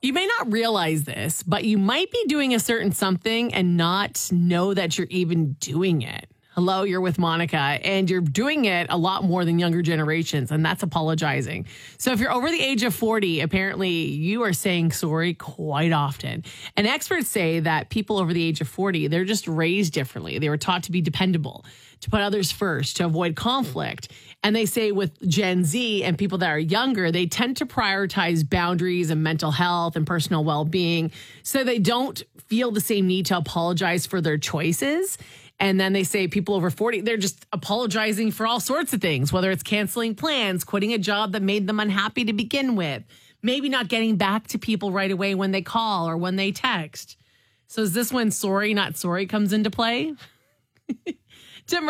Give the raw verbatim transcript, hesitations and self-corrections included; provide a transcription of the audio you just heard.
You may not realize this, but you might be doing a certain something and not know that you're even doing it. Hello, you're with Monica, and you're doing it a lot more than younger generations, and that's apologizing. So if you're over the age of forty, apparently you are saying sorry quite often. And experts say that people over the age of forty, they're just raised differently. They were taught to be dependable, to put others first, to avoid conflict. And they say with Gen Z and people that are younger, they tend to prioritize boundaries and mental health and personal well-being so they don't feel the same need to apologize for their choices. And then they say people over forty, they're just apologizing for all sorts of things, whether it's canceling plans, quitting a job that made them unhappy to begin with, maybe not getting back to people right away when they call or when they text. So is this when sorry, not sorry comes into play?